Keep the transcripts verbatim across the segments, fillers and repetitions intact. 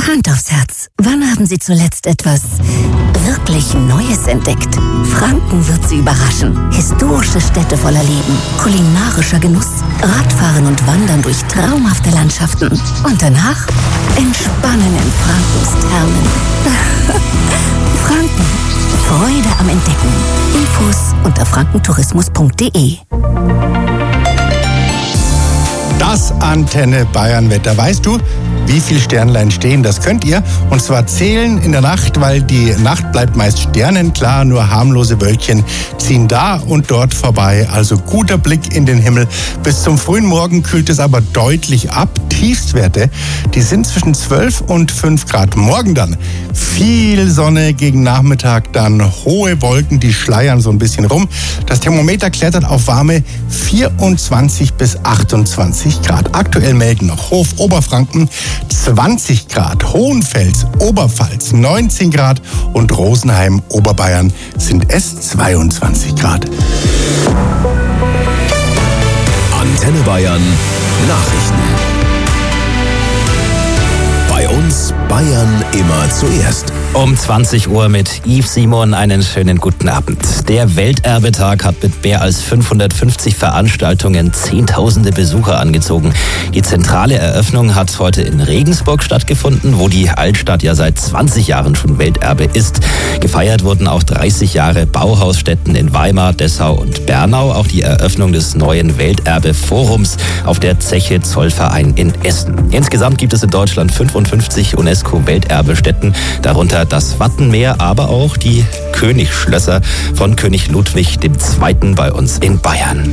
Hand aufs Herz. Wann haben Sie zuletzt etwas wirklich Neues entdeckt? Franken wird Sie überraschen. Historische Städte voller Leben, kulinarischer Genuss, Radfahren und Wandern durch traumhafte Landschaften. Und danach entspannen in Frankens Thermen. Franken. Freude am Entdecken. Infos unter frankentourismus punkt de. Das Antenne Bayern Wetter. Weißt du, wie viel Sternlein stehen? Das könnt ihr. Und zwar zählen in der Nacht, weil die Nacht bleibt meist sternenklar. Nur harmlose Wölkchen ziehen da und dort vorbei. Also guter Blick in den Himmel. Bis zum frühen Morgen kühlt es aber deutlich ab. Tiefstwerte, die sind zwischen zwölf und fünf Grad. Morgen dann viel Sonne, gegen Nachmittag dann hohe Wolken, die schleiern so ein bisschen rum. Das Thermometer klettert auf warme vierundzwanzig bis achtundzwanzig Grad. Aktuell melden noch Hof, Oberfranken zwanzig Grad, Hohenfels, Oberpfalz neunzehn Grad und Rosenheim, Oberbayern sind es zweiundzwanzig Grad. Antenne Bayern Nachrichten. Bei uns Bayern immer zuerst. Um zwanzig Uhr mit Yves Simon einen schönen guten Abend. Der Welterbetag hat mit mehr als fünfhundertfünfzig Veranstaltungen Zehntausende Besucher angezogen. Die zentrale Eröffnung hat heute in Regensburg stattgefunden, wo die Altstadt ja seit zwanzig Jahren schon Welterbe ist. Gefeiert wurden auch dreißig Jahre Bauhausstätten in Weimar, Dessau und Bernau. Auch die Eröffnung des neuen Welterbe-Forums auf der Zeche Zollverein in Essen. Insgesamt gibt es in Deutschland fünfundfünfzig UNESCO-Welterbestätten, darunter das Wattenmeer, aber auch die Königsschlösser von König Ludwig der Zweite bei uns in Bayern.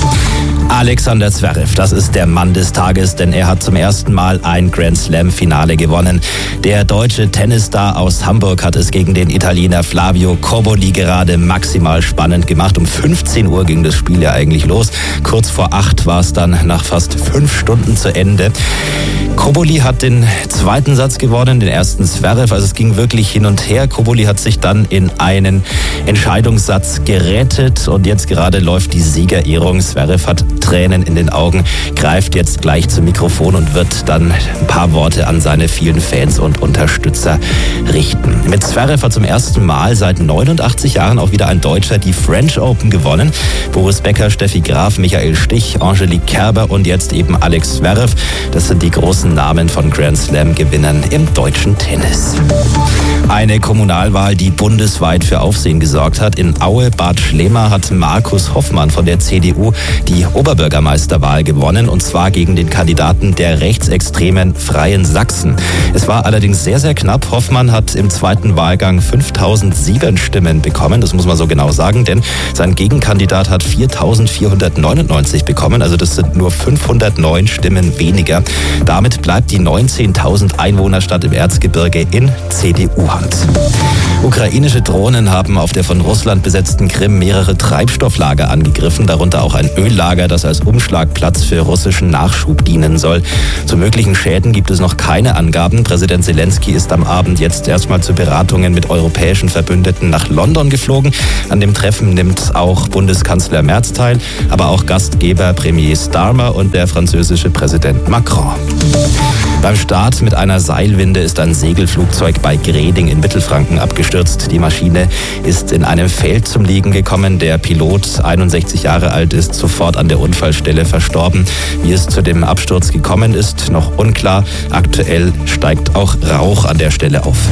Alexander Zverev, das ist der Mann des Tages, denn er hat zum ersten Mal ein Grand Slam-Finale gewonnen. Der deutsche Tennisstar aus Hamburg hat es gegen den Italiener Flavio Cobolli gerade maximal spannend gemacht. Um fünfzehn Uhr ging das Spiel ja eigentlich los. Kurz vor acht war es dann nach fast fünf Stunden zu Ende. Cobolli hat den zweiten Satz gewonnen, den ersten Zverev. Also es ging wirklich hin und her. Cobolli hat sich dann in einen Entscheidungssatz gerettet und jetzt gerade läuft die Siegerehrung. Zverev hat Tränen in den Augen, greift jetzt gleich zum Mikrofon und wird dann ein paar Worte an seine vielen Fans und Unterstützer richten. Mit Zverev hat zum ersten Mal seit neunundachtzig Jahren auch wieder ein Deutscher die French Open gewonnen. Boris Becker, Steffi Graf, Michael Stich, Angelique Kerber und jetzt eben Alex Zverev. Das sind die großen Namen von Grand Slam-Gewinnern im deutschen Tennis. Eine Kommunalwahl, die bundesweit für Aufsehen gesorgt hat. In Aue, Bad Schlema hat Markus Hoffmann von der C D U die Oberbürgermeisterwahl gewonnen, und zwar gegen den Kandidaten der rechtsextremen Freien Sachsen. Es war allerdings sehr, sehr knapp. Hoffmann hat im zweiten Wahlgang fünftausendsieben Stimmen bekommen, das muss man so genau sagen, denn sein Gegenkandidat hat viertausendvierhundertneunundneunzig bekommen, also das sind nur fünfhundertneun Stimmen weniger. Damit bleibt die neunzehntausend Einwohnerstadt im Erzgebirge in C D U-Hand. Ukrainische Drohnen haben auf der von Russland besetzten Krim mehrere Treibstofflager angegriffen, darunter auch ein Öllager, das als Umschlagplatz für russischen Nachschub dienen soll. Zu möglichen Schäden gibt es noch keine Angaben. Präsident Zelensky ist am Abend jetzt erstmal zu Beratungen mit europäischen Verbündeten nach London geflogen. An dem Treffen nimmt auch Bundeskanzler Merz teil, aber auch Gastgeber Premier Starmer und der französische Präsident Macron. Beim Start mit einer Seilwinde ist ein Segelflugzeug bei Greding in Mittelfranken abgestürzt. Die Maschine ist in einem Feld zum Liegen gekommen. Der Pilot, einundsechzig Jahre alt, ist sofort an der Unfallstelle verstorben. Wie es zu dem Absturz gekommen ist, noch unklar. Aktuell steigt auch Rauch an der Stelle auf.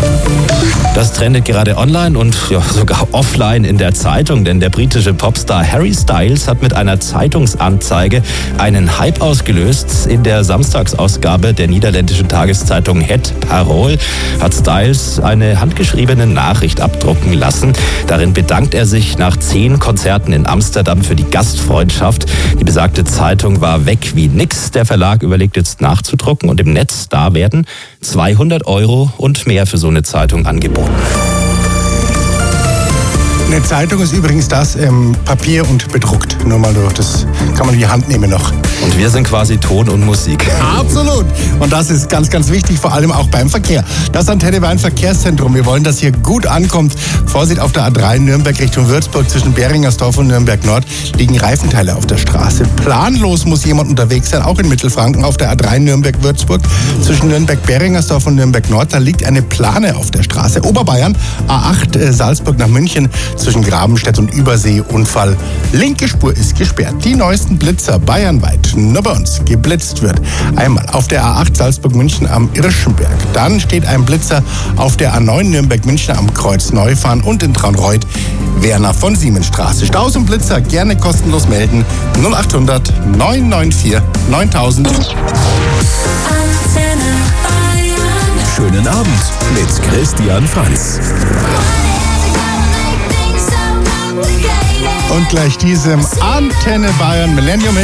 Das trendet gerade online und ja, sogar offline in der Zeitung, denn der britische Popstar Harry Styles hat mit einer Zeitungsanzeige einen Hype ausgelöst. In der Samstagsausgabe der niederländischen Tageszeitung Het Parool hat Styles eine handgeschriebene Nachricht abdrucken lassen. Darin bedankt er sich nach zehn Konzerten in Amsterdam für die Gastfreundschaft. Die besagte Zeitung war weg wie nix. Der Verlag überlegt jetzt nachzudrucken und im Netz, da werden zweihundert Euro und mehr für so eine Zeitung angeboten. Eine Zeitung ist übrigens das ähm, Papier und bedruckt. Nur mal durch, das kann man in die Hand nehmen noch. Und wir sind quasi Ton und Musik. Absolut. Und das ist ganz, ganz wichtig, vor allem auch beim Verkehr. Das Antenne Bayern Verkehrszentrum. Wir wollen, dass hier gut ankommt. Vorsicht auf der A drei Nürnberg Richtung Würzburg. Zwischen Beringersdorf und Nürnberg Nord liegen Reifenteile auf der Straße. Planlos muss jemand unterwegs sein, auch in Mittelfranken auf der A drei Nürnberg-Würzburg. Zwischen Nürnberg-Beringersdorf und Nürnberg Nord, da liegt eine Plane auf der Straße. Oberbayern, A acht äh, Salzburg nach München. Zwischen Grabenstedt und Übersee Unfall. Linke Spur ist gesperrt. Die neuesten Blitzer bayernweit. Nur bei uns geblitzt wird. Einmal auf der A acht Salzburg-München am Irschenberg. Dann steht ein Blitzer auf der A neun Nürnberg-München am Kreuz Neufahren und in Traunreuth Werner von Siemensstraße. Staus und Blitzer gerne kostenlos melden. null acht hundert neun neun vier neuntausend. Schönen Abend mit Christian Franz. Und gleich diesem Antenne Bayern Millennium